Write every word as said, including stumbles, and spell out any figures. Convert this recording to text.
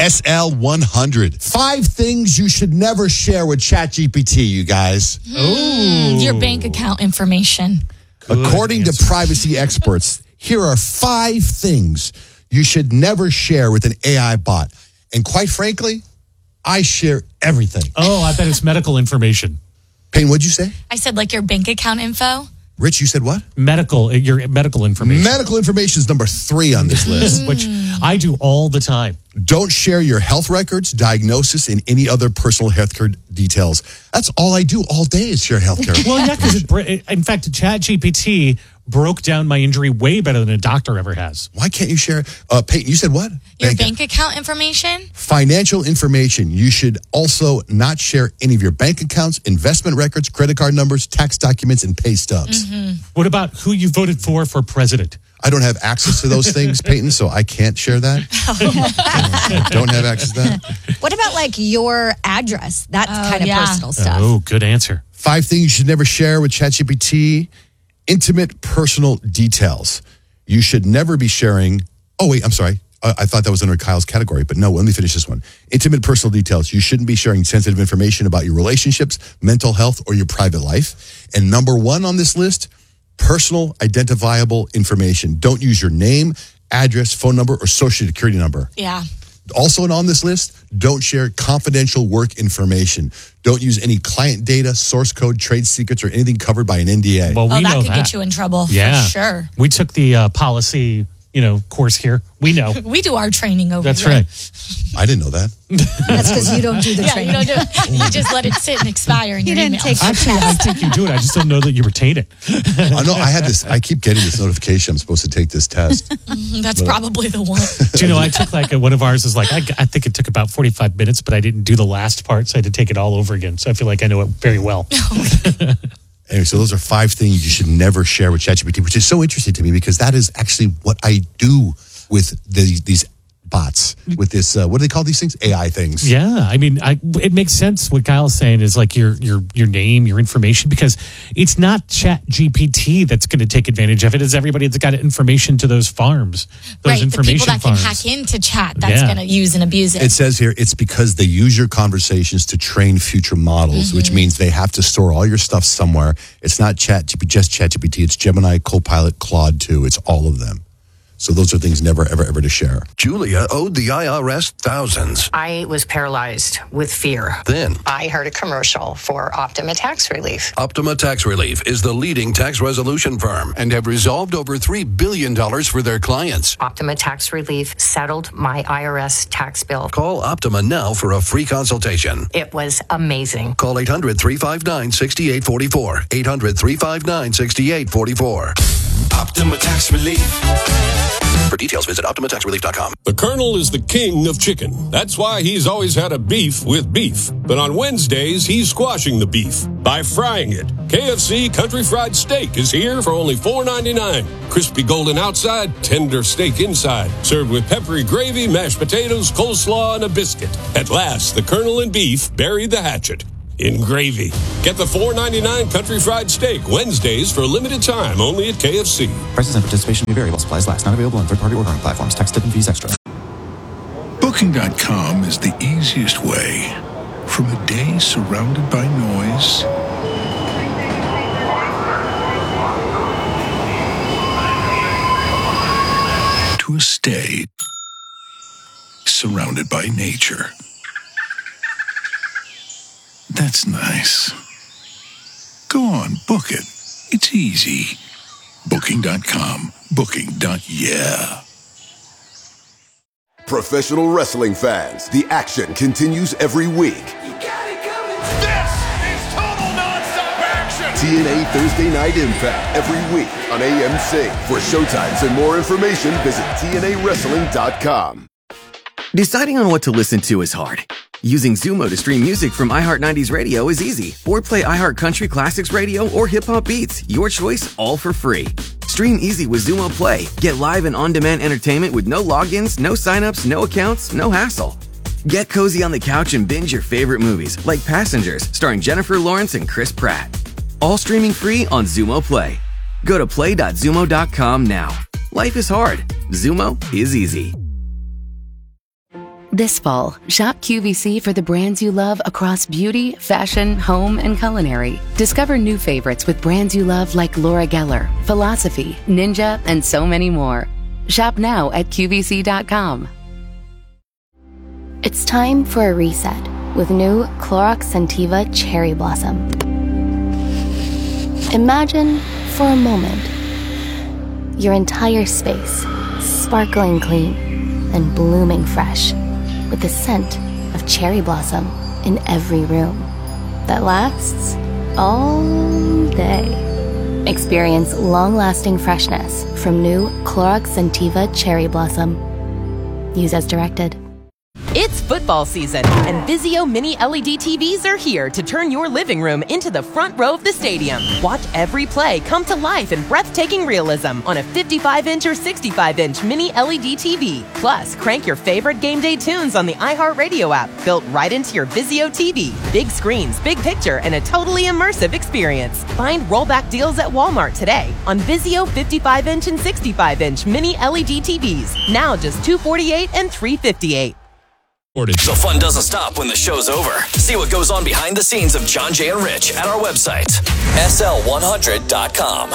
S L one hundred. Five things you should never share with ChatGPT, you guys. Mm, your bank account information. Good According answer. to privacy experts, here are five things you should never share with an A I bot. And quite frankly, I share everything. Oh, I bet it's medical information. Payne, what'd you say? I said like your bank account info. Rich, you said what? Medical, your medical information. Medical information is number three on this list. Which I do all the time. Don't share your health records, diagnosis, and any other personal healthcare details. That's all I do all day is share healthcare. Well, yeah, because in fact, ChatGPT broke down my injury way better than a doctor ever has. Why can't you share? Uh, Peyton, you said what? Your bank, bank account information? Financial information. You should also not share any of your bank accounts, investment records, credit card numbers, tax documents, and pay stubs. Mm-hmm. What about who you voted for for president? I don't have access to those things, Peyton, so I can't share that. I don't have access to that. What about like your address? That's oh, kind of yeah. personal stuff. Oh, good answer. Five things you should never share with ChatGPT. Intimate personal details. You should never be sharing. Oh, wait, I'm sorry. I, I thought that was under Kyle's category, but no, let me finish this one. Intimate personal details. You shouldn't be sharing sensitive information about your relationships, mental health, or your private life. And number one on this list, personal identifiable information. Don't use your name, address, phone number, or social security number. Yeah. Also on this list, don't share confidential work information. Don't use any client data, source code, trade secrets, or anything covered by an N D A. Well, we oh, that know could that. get you in trouble yeah. for sure. We took the uh, policy, you know, course here. We know. We do our training over That's here. That's right. I didn't know that. That's because you don't do the yeah, training. You, don't do you just let it sit and expire in you your didn't email. take Actually, I think you do it. I just don't know that you retain it. I know I had this. I keep getting this notification. I'm supposed to take this test. That's but, probably the one. Do you know, I took like a, one of ours is like, I, I think it took about forty-five minutes, but I didn't do the last part, so I had to take it all over again. So I feel like I know it very well. Anyway, so those are five things you should never share with ChatGPT, which is so interesting to me because that is actually what I do with the, these bots, with this, uh, what do they call these things? A I things. Yeah, I mean, I, it makes sense what Kyle's saying is like your your your name, your information, because it's not ChatGPT that's going to take advantage of it. It's everybody that's got information to those farms, those right, information the people that farms. can hack into chat that's Yeah. going to use and abuse it. It says here, it's because they use your conversations to train future models, mm-hmm. which means they have to store all your stuff somewhere. It's not chat, just ChatGPT. It's Gemini, Copilot, Claude two. It's all of them. So those are things never, ever, ever to share. Julia owed the I R S thousands. I was paralyzed with fear. Then I heard a commercial for Optima Tax Relief. Optima Tax Relief is the leading tax resolution firm and have resolved over three billion dollars for their clients. Optima Tax Relief settled my I R S tax bill. Call Optima now for a free consultation. It was amazing. Call eight hundred, three five nine, six eight four four. eight hundred, three five nine, six eight four four. Optima Tax Relief. For details, visit Optima Tax Relief dot com. The Colonel is the king of chicken. That's why he's always had a beef with beef. But on Wednesdays, he's squashing the beef by frying it. K F C Country Fried Steak is here for only four ninety-nine. Crispy golden outside, tender steak inside. Served with peppery gravy, mashed potatoes, coleslaw, and a biscuit. At last, the Colonel and beef buried the hatchet in gravy. Get the four ninety-nine Country Fried Steak Wednesdays for a limited time only at K F C. Prices and participation may vary while supplies last. Not available on third-party ordering platforms. Tax, tip, and fees extra. Booking dot com is the easiest way. From a day surrounded by noise to a stay surrounded by nature. That's nice. Go on, book it. It's easy. Booking dot com. Booking. Yeah. Professional wrestling fans, the action continues every week. You got it coming. This is total nonstop action. T N A Thursday Night Impact every week on A M C. For showtimes and more information, visit T N A wrestling dot com. Deciding on what to listen to is hard. Using Zumo to stream music from iHeart nineties Radio is easy. Or play iHeart Country Classics Radio or Hip Hop Beats. Your choice, all for free. Stream easy with Zumo Play. Get live and on-demand entertainment with no logins, no signups, no accounts, no hassle. Get cozy on the couch and binge your favorite movies, like Passengers, starring Jennifer Lawrence and Chris Pratt. All streaming free on Zumo Play. Go to play dot zumo dot com now. Life is hard. Zumo is easy. This fall, shop Q V C for the brands you love across beauty, fashion, home, and culinary. Discover new favorites with brands you love like Laura Geller, Philosophy, Ninja, and so many more. Shop now at Q V C dot com. It's time for a reset with new Clorox Scentiva Cherry Blossom. Imagine, for a moment, your entire space sparkling clean and blooming fresh, with the scent of cherry blossom in every room that lasts all day. Experience long-lasting freshness from new Clorox Scentiva Cherry Blossom. Use as directed. It's football season, and Vizio Mini L E D T Vs are here to turn your living room into the front row of the stadium. Watch every play come to life in breathtaking realism on a fifty-five inch or sixty-five inch Mini L E D T V. Plus, crank your favorite game day tunes on the iHeartRadio app, built right into your Vizio T V. Big screens, big picture, and a totally immersive experience. Find rollback deals at Walmart today on Vizio fifty-five inch and sixty-five inch Mini L E D T Vs. Now just two hundred forty-eight dollars and three hundred fifty-eight dollars. The fun doesn't stop when the show's over. See what goes on behind the scenes of John, Jay, and Rich at our website, S L one hundred dot com.